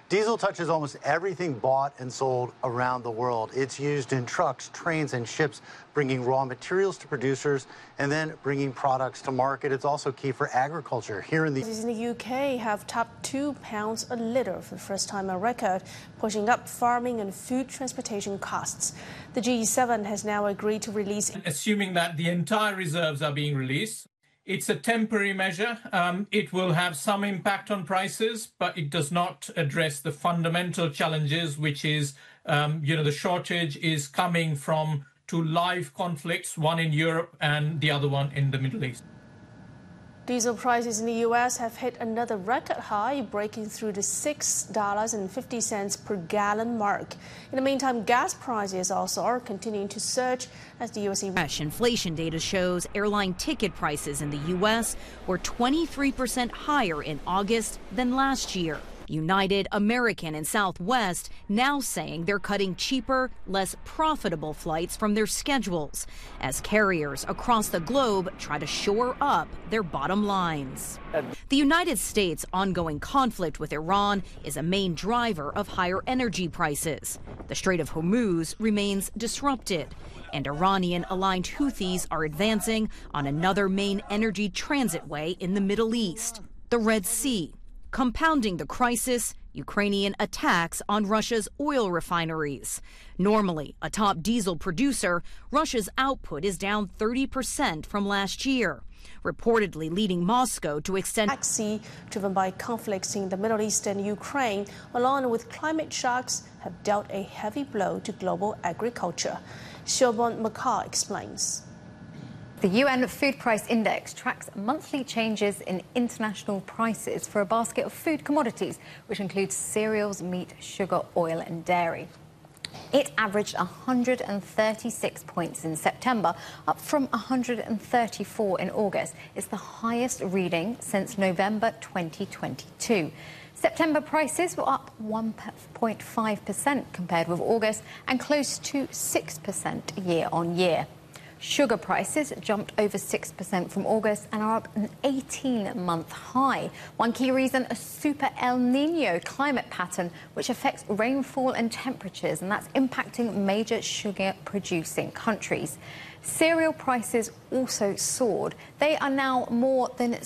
Diesel touches almost everything bought and sold around the world. It's used in trucks, trains, and ships, bringing raw materials to producers and then bringing products to market. It's also key for agriculture. Here in the UK have topped £2 a litre for the first time on record, pushing up farming and food transportation costs. The G7 has now agreed to release... Assuming that the entire reserves are being released, it's a temporary measure. It will have some impact on prices, but it does not address the fundamental challenges, which is, the shortage is coming from two live conflicts, one in Europe and the other one in the Middle East. Diesel prices in the U.S. have hit another record high, breaking through the $6.50 per gallon mark. In the meantime, gas prices also are continuing to surge as the U.S. Fresh inflation data shows airline ticket prices in the U.S. were 23% higher in August than last year. United, American, and Southwest now saying they're cutting cheaper, less profitable flights from their schedules as carriers across the globe try to shore up their bottom lines. The United States' ongoing conflict with Iran is a main driver of higher energy prices. The Strait of Hormuz remains disrupted, and Iranian-aligned Houthis are advancing on another main energy transit way in the Middle East, the Red Sea. Compounding the crisis, Ukrainian attacks on Russia's oil refineries. Normally a top diesel producer, Russia's output is down 30% from last year, reportedly leading Moscow to extend... Black Sea, driven by conflicts in the Middle East and Ukraine, along with climate shocks, have dealt a heavy blow to global agriculture. Siobhan McCall explains. The UN Food Price Index tracks monthly changes in international prices for a basket of food commodities, which includes cereals, meat, sugar, oil and dairy. It averaged 136 points in September, up from 134 in August. It's the highest reading since November 2022. September prices were up 1.5% compared with August and close to 6% year on year. Sugar prices jumped over 6% from August and are up an 18-month high. One key reason, a super El Nino climate pattern, which affects rainfall and temperatures, and that's impacting major sugar-producing countries. Cereal prices also soared. They are now more than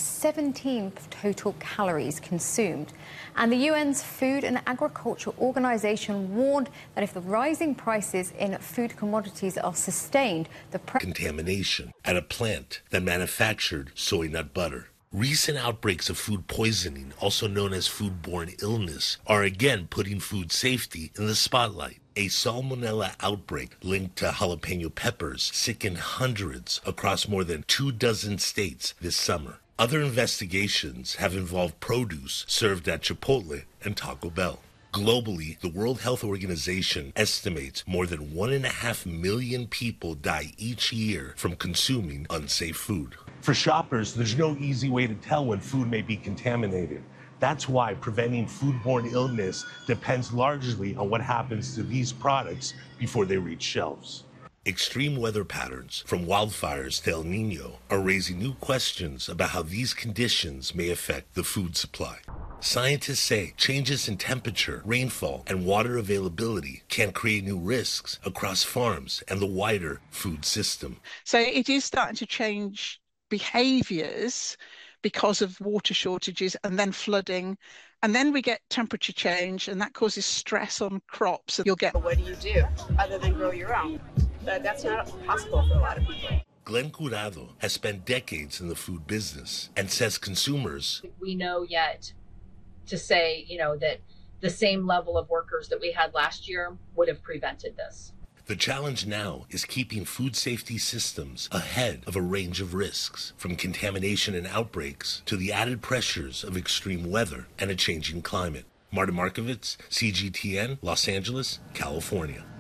17 total calories consumed. And the UN's Food and Agriculture Organization warned that if the rising prices in food commodities are sustained, the contamination at a plant that manufactured soy nut butter. Recent outbreaks of food poisoning, also known as foodborne illness, are again putting food safety in the spotlight. A salmonella outbreak linked to jalapeno peppers sickened hundreds across more than 24 states this summer. Other investigations have involved produce served at Chipotle and Taco Bell. Globally, the World Health Organization estimates more than 1.5 million people die each year from consuming unsafe food. For shoppers, there's no easy way to tell when food may be contaminated. That's why preventing foodborne illness depends largely on what happens to these products before they reach shelves. Extreme weather patterns, from wildfires to El Nino, are raising new questions about how these conditions may affect the food supply. Scientists say changes in temperature, rainfall, and water availability can create new risks across farms and the wider food system. So it is starting to change behaviors because of water shortages and then flooding. And then we get temperature change, and that causes stress on crops. You'll get... What do you do other than grow your own? That's not possible for a lot of people. Glenn Curado has spent decades in the food business and says consumers... We know yet to say, that the same level of workers that we had last year would have prevented this. The challenge now is keeping food safety systems ahead of a range of risks, from contamination and outbreaks to the added pressures of extreme weather and a changing climate. Martin Markovitz, CGTN, Los Angeles, California.